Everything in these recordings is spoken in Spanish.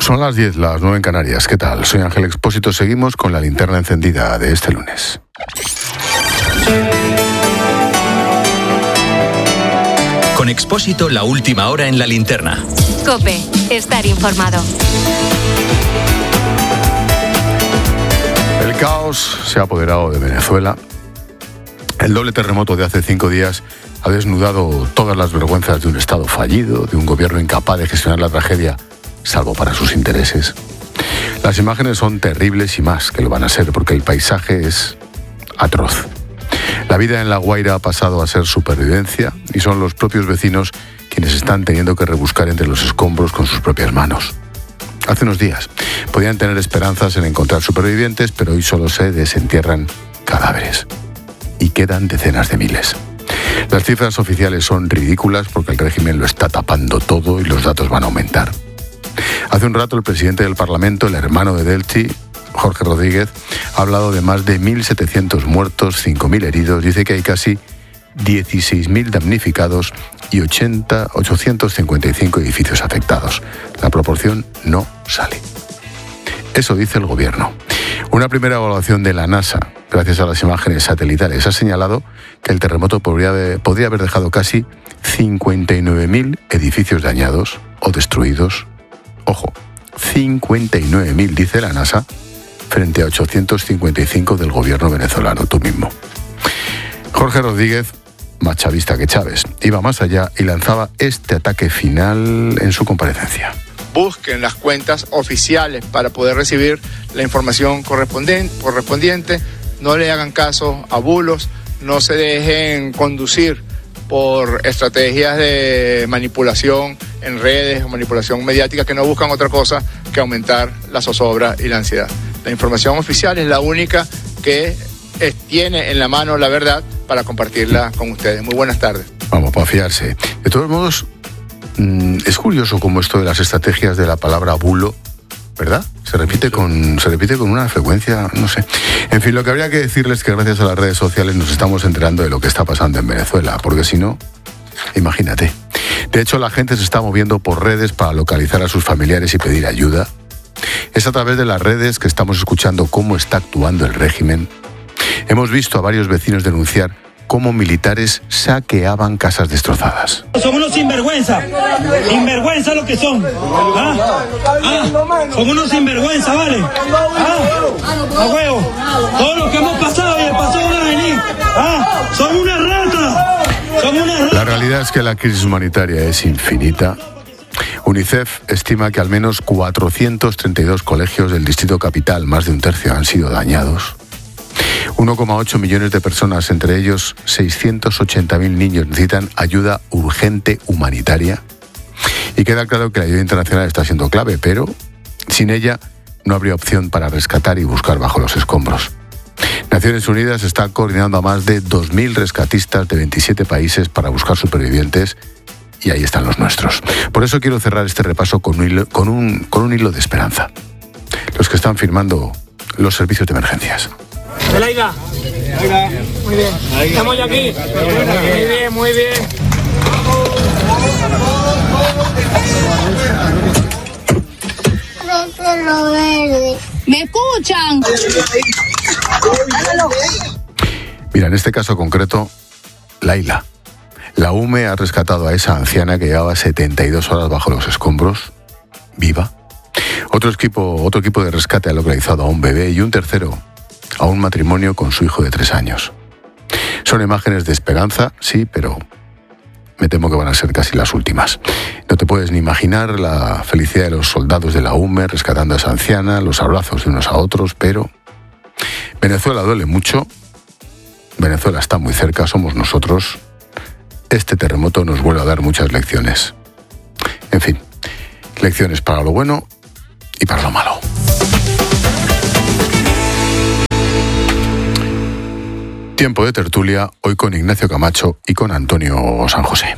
Son las 10, las 9 en Canarias. ¿Qué tal? Soy Ángel Expósito. Seguimos con la linterna encendida de este lunes. Con Expósito, la última hora en la linterna. COPE, estar informado. El caos se ha apoderado de Venezuela. El doble terremoto de hace 5 días ha desnudado todas las vergüenzas de un Estado fallido, de un gobierno incapaz de gestionar la tragedia, salvo para sus intereses. Las imágenes son terribles y más que lo van a ser, porque el paisaje es atroz. La vida en La Guaira ha pasado a ser supervivencia y son los propios vecinos quienes están teniendo que rebuscar entre los escombros con sus propias manos. Hace unos días podían tener esperanzas en encontrar supervivientes, pero hoy solo se desentierran cadáveres. Y quedan decenas de miles. Las cifras oficiales son ridículas porque el régimen lo está tapando todo y los datos van a aumentar. Hace un rato el presidente del Parlamento, el hermano de Delcy, Jorge Rodríguez, ha hablado de más de 1.700 muertos, 5.000 heridos. Dice que hay casi 16.000 damnificados y 855 edificios afectados. La proporción no sale. Eso dice el gobierno. Una primera evaluación de la NASA, gracias a las imágenes satelitales, ha señalado que el terremoto podría haber dejado casi 59.000 edificios dañados o destruidos. Ojo, 59.000, dice la NASA, frente a 855 del gobierno venezolano, tú mismo. Jorge Rodríguez, más chavista que Chávez, iba más allá y lanzaba este ataque final en su comparecencia. Busquen las cuentas oficiales para poder recibir la información correspondiente, no le hagan caso a bulos, no se dejen conducir por estrategias de manipulación en redes o manipulación mediática que no buscan otra cosa que aumentar la zozobra y la ansiedad. La información oficial es la única que tiene en la mano la verdad para compartirla con ustedes. Muy buenas tardes. Vamos, para fiarse. De todos modos, es curioso cómo esto de las estrategias de la palabra bulo, ¿verdad? Se repite con una frecuencia, no sé. En fin, lo que habría que decirles es que gracias a las redes sociales nos estamos enterando de lo que está pasando en Venezuela, porque si no, imagínate. De hecho, la gente se está moviendo por redes para localizar a sus familiares y pedir ayuda. Es a través de las redes que estamos escuchando cómo está actuando el régimen. Hemos visto a varios vecinos denunciar cómo militares saqueaban casas destrozadas. Son unos sinvergüenza lo que son. Son unos sinvergüenza, ¿vale? A huevo. Todo lo que hemos pasado y el pasado van a venir. Son una rata. La realidad es que la crisis humanitaria es infinita. UNICEF estima que al menos 432 colegios del distrito capital, más de un tercio, han sido dañados. 1,8 millones de personas, entre ellos 680.000 niños, necesitan ayuda urgente humanitaria. Y queda claro que la ayuda internacional está siendo clave, pero sin ella no habría opción para rescatar y buscar bajo los escombros. Naciones Unidas está coordinando a más de 2.000 rescatistas de 27 países para buscar supervivientes, y ahí están los nuestros. Por eso quiero cerrar este repaso con un hilo de esperanza. Los que están firmando los servicios de emergencias. Elaida. Muy bien. Estamos ya aquí. Muy bien. ¿Me escuchan? Mira, en este caso concreto, Laila. La UME ha rescatado a esa anciana que llevaba 72 horas bajo los escombros, viva. Otro equipo de rescate ha localizado a un bebé y un tercero a un matrimonio con su hijo de 3 años. Son imágenes de esperanza, sí, pero me temo que van a ser casi las últimas. No te puedes ni imaginar la felicidad de los soldados de la UME rescatando a esa anciana, los abrazos de unos a otros, pero Venezuela duele mucho, Venezuela está muy cerca, somos nosotros. Este terremoto nos vuelve a dar muchas lecciones. En fin, lecciones para lo bueno y para lo malo. Tiempo de tertulia, hoy con Ignacio Camacho y con Antonio San José.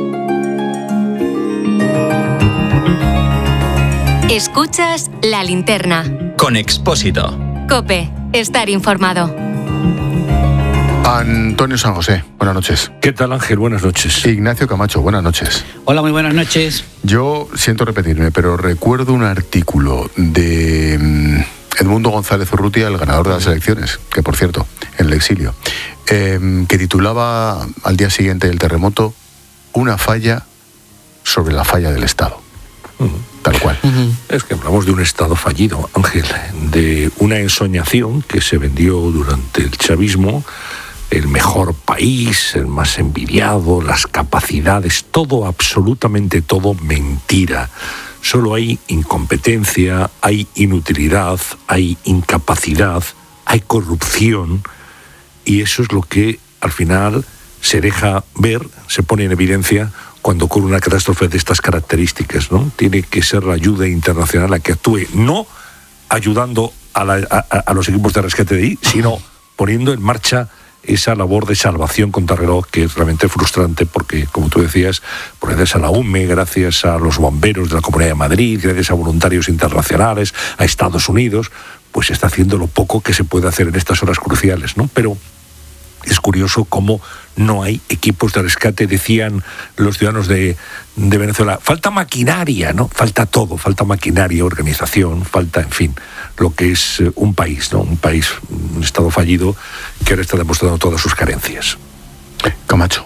Escuchas La Linterna. Con Expósito. COPE, estar informado. Antonio San José, buenas noches. ¿Qué tal, Ángel? Buenas noches. Ignacio Camacho, buenas noches. Hola, muy buenas noches. Yo siento repetirme, pero recuerdo un artículo de Edmundo González Urrutia, el ganador de las elecciones, que por cierto, en el exilio, que titulaba al día siguiente del terremoto una falla sobre la falla del Estado. Tal cual. Es que hablamos de un Estado fallido, Ángel, de una ensoñación que se vendió durante el chavismo, el mejor país, el más envidiado, las capacidades, todo, absolutamente todo mentira. Solo hay incompetencia, hay inutilidad, hay incapacidad, hay corrupción, y eso es lo que al final se deja ver, se pone en evidencia cuando ocurre una catástrofe de estas características, ¿no? Tiene que ser la ayuda internacional la que actúe, no ayudando a los equipos de rescate de ahí, sino poniendo en marcha esa labor de salvación contrarreloj, que es realmente frustrante porque, como tú decías, gracias a la UME, gracias a los bomberos de la Comunidad de Madrid, gracias a voluntarios internacionales, a Estados Unidos, pues se está haciendo lo poco que se puede hacer en estas horas cruciales, ¿no? Pero es curioso cómo no hay equipos de rescate, decían los ciudadanos de Venezuela. Falta maquinaria, ¿no? Falta todo, falta maquinaria, organización, falta, en fin, lo que es un país, ¿no? Un país, un Estado fallido que ahora está demostrando todas sus carencias. Camacho.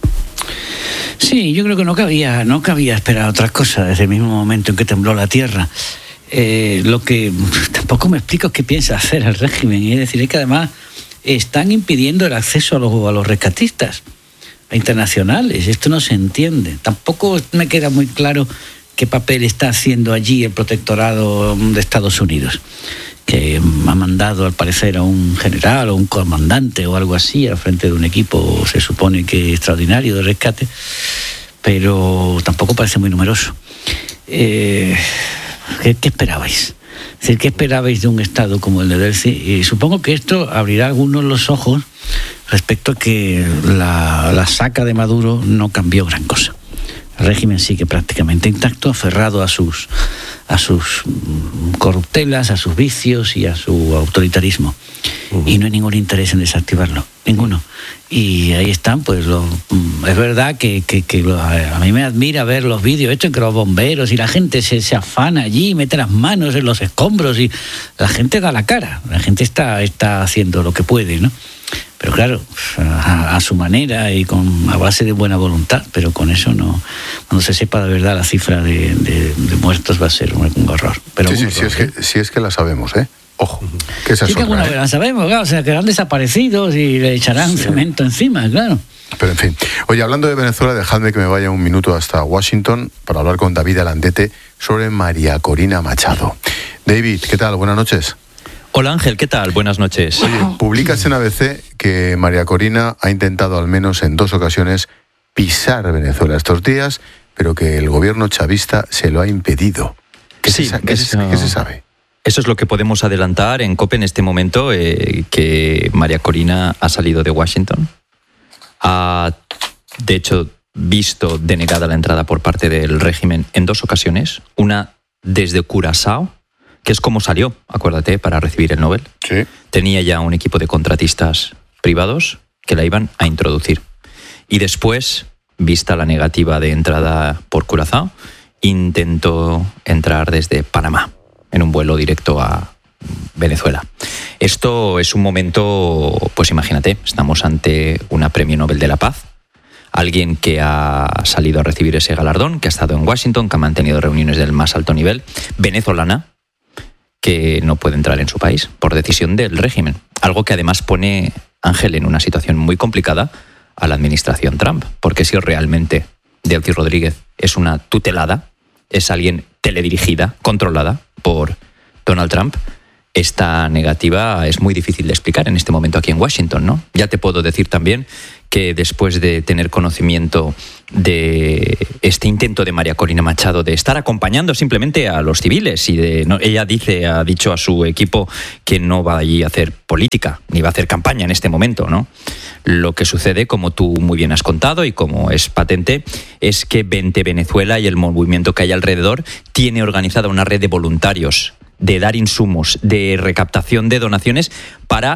Sí, yo creo que no cabía esperar otra cosa desde el mismo momento en que tembló la tierra. Lo que tampoco me explico es qué piensa hacer el régimen, y es decir, es que además están impidiendo el acceso a los rescatistas internacionales. Esto no se entiende. Tampoco me queda muy claro qué papel está haciendo allí el protectorado de Estados Unidos, que ha mandado al parecer a un general o un comandante o algo así al frente de un equipo, se supone que extraordinario de rescate, pero tampoco parece muy numeroso. ¿Qué esperabais? Es decir, ¿qué esperabais de un Estado como el de Delcy? Y supongo que esto abrirá algunos los ojos respecto a que la saca de Maduro no cambió gran cosa. El régimen sigue prácticamente intacto, aferrado a sus corruptelas, a sus vicios y a su autoritarismo. Y no hay ningún interés en desactivarlo, ninguno. Y ahí están, pues es verdad que a mí me admira ver los vídeos hechos entre los bomberos y la gente se afana allí, mete las manos en los escombros y la gente da la cara, la gente está haciendo lo que puede, ¿no? Pero claro, a su manera y a base de buena voluntad, pero con eso no, cuando se sepa de verdad la cifra de muertos va a ser un horror. Pero sí, si es que la sabemos, ¿eh? Ojo, que esa es sí, que alguna vez la sabemos, claro, o sea, quedarán desaparecidos y le echarán cemento encima, claro. Pero en fin, oye, hablando de Venezuela, dejadme que me vaya un minuto hasta Washington para hablar con David Alandete sobre María Corina Machado. David, ¿qué tal? Buenas noches. Hola Ángel, ¿qué tal? Buenas noches. Oye, publicas en ABC que María Corina ha intentado al menos en 2 ocasiones pisar Venezuela estos días, pero que el gobierno chavista se lo ha impedido. ¿Qué se sabe? Eso es lo que podemos adelantar en COPE en este momento, que María Corina ha salido de Washington. Ha, de hecho, visto denegada la entrada por parte del régimen en 2 ocasiones. Una desde Curazao, que es como salió, acuérdate, para recibir el Nobel. Sí. Tenía ya un equipo de contratistas privados que la iban a introducir. Y después, vista la negativa de entrada por Curazao, intentó entrar desde Panamá en un vuelo directo a Venezuela. Esto es un momento, pues imagínate, estamos ante una premio Nobel de la Paz, alguien que ha salido a recibir ese galardón, que ha estado en Washington, que ha mantenido reuniones del más alto nivel, venezolana, que no puede entrar en su país por decisión del régimen. Algo que además pone, Ángel, en una situación muy complicada a la administración Trump, porque si realmente Delcy Rodríguez es una tutelada, es alguien teledirigida, controlada por Donald Trump, esta negativa es muy difícil de explicar en este momento aquí en Washington, ¿no? Ya te puedo decir también que después de tener conocimiento de este intento de María Corina Machado de estar acompañando simplemente a los civiles y ella ha dicho a su equipo que no va allí a hacer política ni va a hacer campaña en este momento, ¿no? Lo que sucede, como tú muy bien has contado y como es patente, es que Vente Venezuela y el movimiento que hay alrededor tiene organizada una red de voluntarios, de dar insumos, de recaptación de donaciones para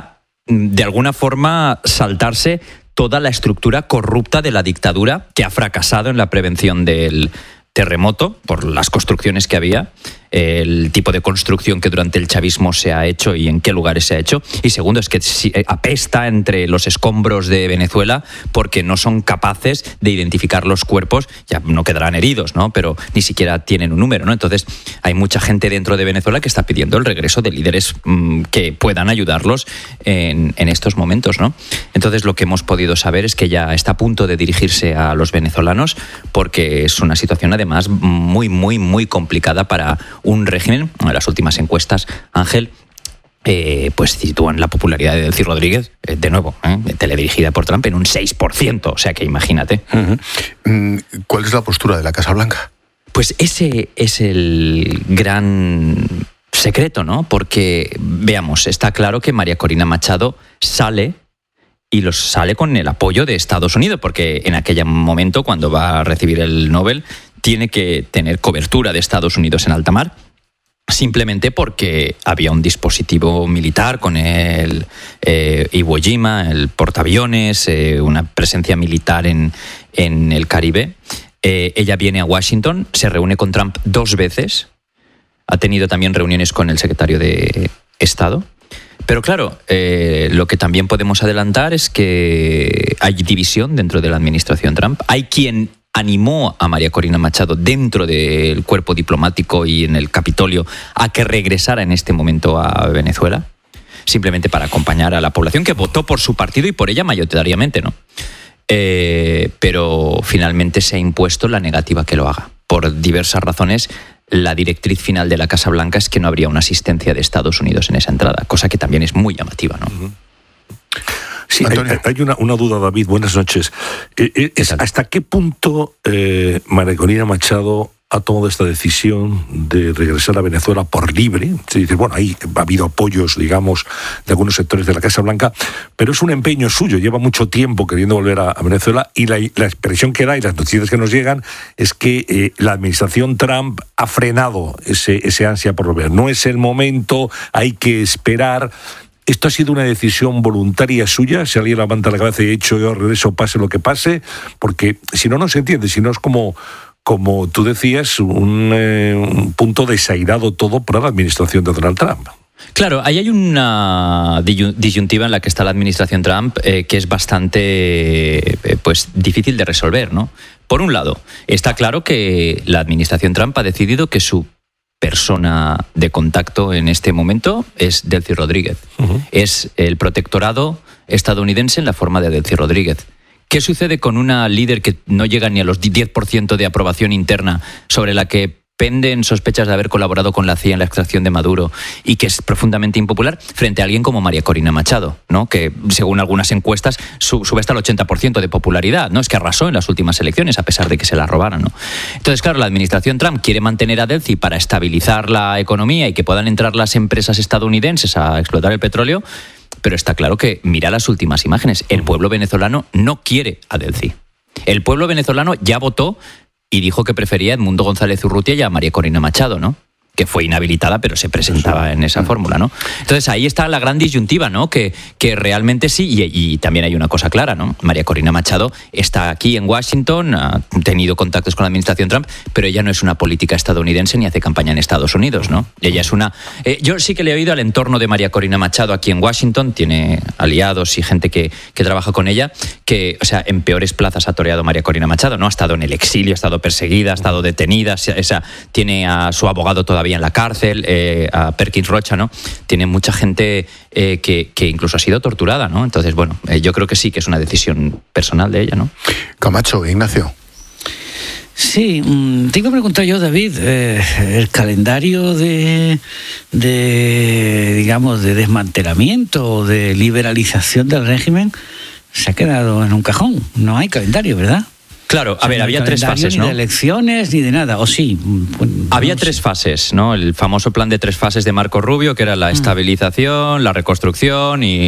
de alguna forma saltarse toda la estructura corrupta de la dictadura que ha fracasado en la prevención del terremoto por las construcciones que había, el tipo de construcción que durante el chavismo se ha hecho y en qué lugares se ha hecho. Y segundo, es que apesta entre los escombros de Venezuela porque no son capaces de identificar los cuerpos. Ya no quedarán heridos, ¿no? Pero ni siquiera tienen un número, ¿no? Entonces hay mucha gente dentro de Venezuela que está pidiendo el regreso de líderes que puedan ayudarlos en estos momentos, ¿no? Entonces lo que hemos podido saber es que ya está a punto de dirigirse a los venezolanos porque es una situación además muy, muy, muy complicada para un régimen. En las últimas encuestas, Ángel, pues sitúan la popularidad de Delcy Rodríguez, de nuevo, teledirigida por Trump, en un 6%, o sea que imagínate. ¿Cuál es la postura de la Casa Blanca? Pues ese es el gran secreto, ¿no? Porque, veamos, está claro que María Corina Machado sale con el apoyo de Estados Unidos, porque en aquel momento, cuando va a recibir el Nobel, tiene que tener cobertura de Estados Unidos en alta mar, simplemente porque había un dispositivo militar con el Iwo Jima, el portaaviones, una presencia militar en el Caribe. Ella viene a Washington, se reúne con Trump 2 veces, ha tenido también reuniones con el secretario de Estado. Pero claro, lo que también podemos adelantar es que hay división dentro de la administración Trump. Hay quien animó a María Corina Machado dentro del cuerpo diplomático y en el Capitolio a que regresara en este momento a Venezuela, simplemente para acompañar a la población que votó por su partido y por ella mayoritariamente, ¿no? Pero finalmente se ha impuesto la negativa que lo haga. Por diversas razones, la directriz final de la Casa Blanca es que no habría una asistencia de Estados Unidos en esa entrada, cosa que también es muy llamativa, ¿no? Sí, hay una duda, David. Buenas noches. ¿Hasta qué punto María Corina Machado ha tomado esta decisión de regresar a Venezuela por libre? Se dice, bueno, ahí ha habido apoyos, digamos, de algunos sectores de la Casa Blanca, pero es un empeño suyo, lleva mucho tiempo queriendo volver a Venezuela, y la expresión que da y las noticias que nos llegan es que la administración Trump ha frenado ese ansia por volver. No es el momento, hay que esperar. ¿Esto ha sido una decisión voluntaria suya? Si alguien levanta la cabeza y ha dicho yo regreso pase lo que pase, porque si no, no se entiende, si no es como tú decías, un punto desairado todo para la administración de Donald Trump. Claro, ahí hay una disyuntiva en la que está la administración Trump que es bastante pues difícil de resolver, ¿no? Por un lado, está claro que la administración Trump ha decidido que su persona de contacto en este momento es Delcy Rodríguez. Uh-huh. Es el protectorado estadounidense en la forma de Delcy Rodríguez. ¿Qué sucede con una líder que no llega ni a los 10% de aprobación interna, sobre la que penden sospechas de haber colaborado con la CIA en la extracción de Maduro y que es profundamente impopular, frente a alguien como María Corina Machado, ¿no? Que según algunas encuestas sube hasta el 80% de popularidad, ¿no? Es que arrasó en las últimas elecciones a pesar de que se la robaran, ¿no? Entonces, claro, la administración Trump quiere mantener a Delcy para estabilizar la economía y que puedan entrar las empresas estadounidenses a explotar el petróleo, pero está claro que mira las últimas imágenes. El pueblo venezolano no quiere a Delcy. El pueblo venezolano ya votó y dijo que prefería a Edmundo González Urrutia y a María Corina Machado, ¿no? Que fue inhabilitada, pero se presentaba en esa fórmula, ¿no? Entonces ahí está la gran disyuntiva, ¿no? Que realmente sí, y también hay una cosa clara, ¿no? María Corina Machado está aquí en Washington, ha tenido contactos con la administración Trump, pero ella no es una política estadounidense ni hace campaña en Estados Unidos, ¿no? Ella es una... yo sí que le he oído al entorno de María Corina Machado aquí en Washington, tiene aliados y gente que trabaja con ella, que, o sea, en peores plazas ha toreado María Corina Machado, ¿no? Ha estado en el exilio, ha estado perseguida, ha estado detenida, tiene a su abogado todavía en la cárcel, a Perkins Rocha, ¿no? Tiene mucha gente que incluso ha sido torturada, ¿no? Entonces, bueno, yo creo que sí, que es una decisión personal de ella, ¿no? Camacho, Ignacio. Sí, tengo que preguntar yo, David, el calendario de digamos, de desmantelamiento o de liberalización del régimen se ha quedado en un cajón. No hay calendario, ¿verdad? Claro, a ver, había 3 fases, ¿no? Ni de elecciones ni de nada, o sí. Había 3 fases, ¿no? El famoso plan de 3 fases de Marco Rubio, que era la estabilización, la reconstrucción y